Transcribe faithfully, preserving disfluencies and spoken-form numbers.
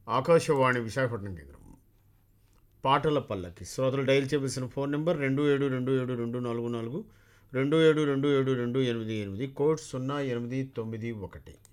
ఆకాశవాణి విశాఖపట్నం కేంద్రం. పాటల పల్లకి శ్రోతలు డైల్ చేయవలసిన ఫోన్ నెంబర్ రెండు ఏడు రెండు ఏడు రెండు నాలుగు నాలుగు రెండు ఏడు రెండు ఏడు రెండు ఎనిమిది ఎనిమిది కోడ్ సున్నా ఎనిమిది తొమ్మిది ఒకటి.